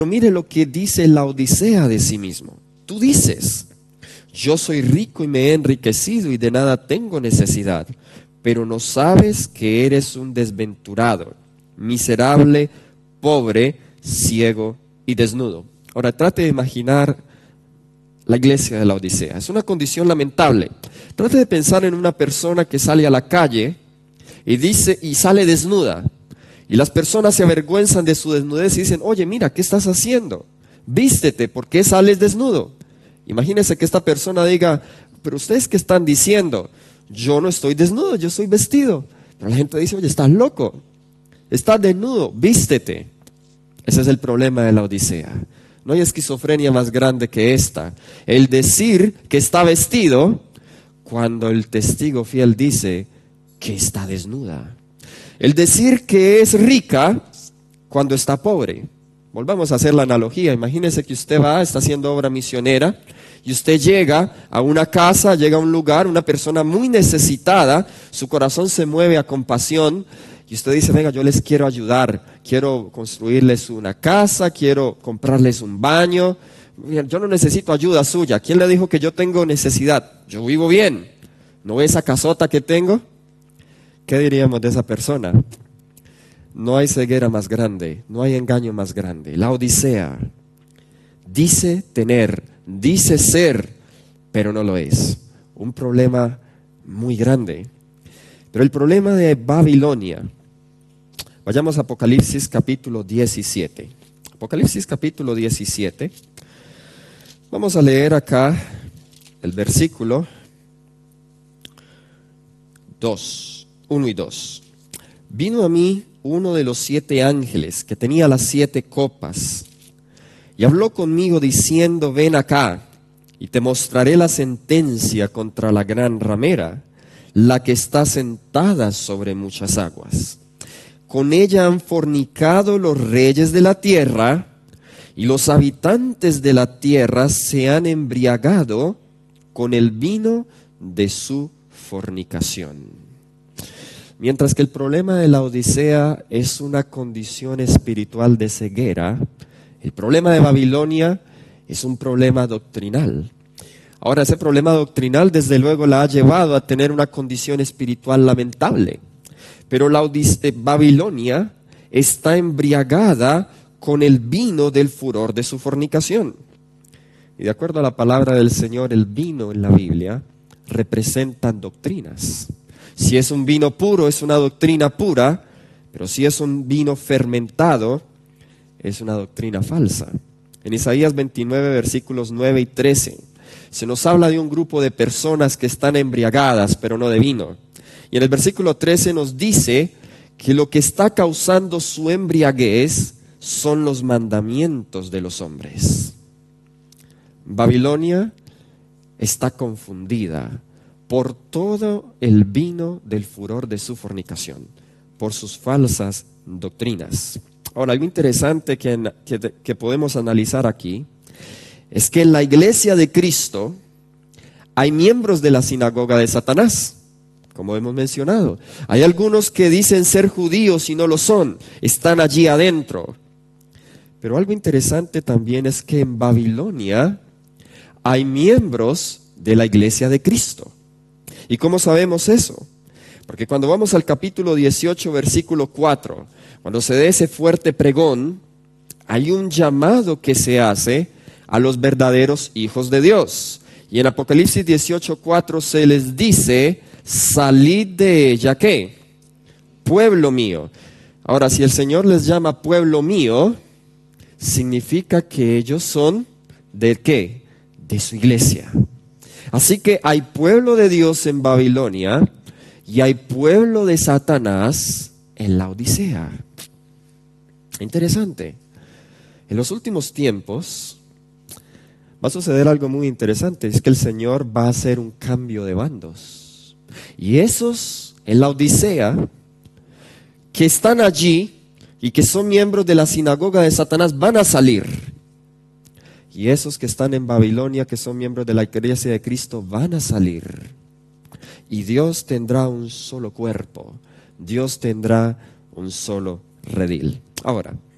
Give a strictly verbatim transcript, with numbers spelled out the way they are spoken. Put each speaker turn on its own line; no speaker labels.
Pero mire lo que dice Laodicea de sí mismo. Tú dices: yo soy rico y me he enriquecido y de nada tengo necesidad, pero no sabes que eres un desventurado, miserable, pobre, ciego y desnudo. Ahora trate de imaginar la iglesia de Laodicea. Es una condición lamentable. Trate de pensar en una persona que sale a la calle y dice y sale desnuda. Y las personas se avergüenzan de su desnudez y dicen: oye, mira, ¿qué estás haciendo? Vístete, ¿por qué sales desnudo? Imagínense que esta persona diga: pero ustedes ¿qué están diciendo? Yo no estoy desnudo, yo estoy vestido. Pero la gente dice: oye, estás loco, estás desnudo, vístete. Ese es el problema de la Odisea. No hay esquizofrenia más grande que esta. El decir que está vestido cuando el testigo fiel dice que está desnuda. El decir que es rica cuando está pobre. Volvamos a hacer la analogía. Imagínese que usted va, está haciendo obra misionera y usted llega a una casa, llega a un lugar, una persona muy necesitada, su corazón se mueve a compasión y usted dice: venga, yo les quiero ayudar, quiero construirles una casa, quiero comprarles un baño, yo no necesito ayuda suya. ¿Quién le dijo que yo tengo necesidad? Yo vivo bien. ¿No ve esa casota que tengo? ¿Qué diríamos de esa persona? No hay ceguera más grande, no hay engaño más grande. La Odisea dice tener, dice ser, pero no lo es. Un problema muy grande. Pero el problema de Babilonia, vayamos a Apocalipsis capítulo diecisiete. Apocalipsis capítulo diecisiete. Vamos a leer acá el versículo dos, uno y dos. Vino a mí uno de los siete ángeles que tenía las siete copas y habló conmigo diciendo: ven acá y te mostraré la sentencia contra la gran ramera, la que está sentada sobre muchas aguas. Con ella han fornicado los reyes de la tierra, y los habitantes de la tierra se han embriagado con el vino de su fornicación. Mientras que el problema de la Odisea es una condición espiritual de ceguera, el problema de Babilonia es un problema doctrinal. Ahora, ese problema doctrinal desde luego la ha llevado a tener una condición espiritual lamentable. Pero la Odisea, Babilonia está embriagada con el vino del furor de su fornicación. Y de acuerdo a la palabra del Señor, el vino en la Biblia representa doctrinas. Si es un vino puro, es una doctrina pura, pero si es un vino fermentado, es una doctrina falsa. En Isaías veintinueve, versículos nueve y trece, se nos habla de un grupo de personas que están embriagadas, pero no de vino. Y en el versículo trece nos dice que lo que está causando su embriaguez son los mandamientos de los hombres. Babilonia está confundida por todo el vino del furor de su fornicación, por sus falsas doctrinas. Ahora, algo interesante que, que, que podemos analizar aquí es que en la iglesia de Cristo hay miembros de la sinagoga de Satanás, como hemos mencionado. Hay algunos que dicen ser judíos y no lo son, están allí adentro. Pero algo interesante también es que en Babilonia hay miembros de la iglesia de Cristo. ¿Y cómo sabemos eso? Porque cuando vamos al capítulo dieciocho, versículo cuatro, cuando se dé ese fuerte pregón, hay un llamado que se hace a los verdaderos hijos de Dios. Y en Apocalipsis dieciocho, cuatro se les dice: salid de ella, ¿qué? Pueblo mío. Ahora, si el Señor les llama pueblo mío, significa que ellos son ¿de qué? De su iglesia. Así que hay pueblo de Dios en Babilonia y hay pueblo de Satanás en la Odisea. Interesante. En los últimos tiempos va a suceder algo muy interesante. Es que el Señor va a hacer un cambio de bandos. Y esos en la Odisea que están allí y que son miembros de la sinagoga de Satanás van a salir. Y esos que están en Babilonia, que son miembros de la iglesia de Cristo, van a salir. Y Dios tendrá un solo cuerpo. Dios tendrá un solo redil. Ahora,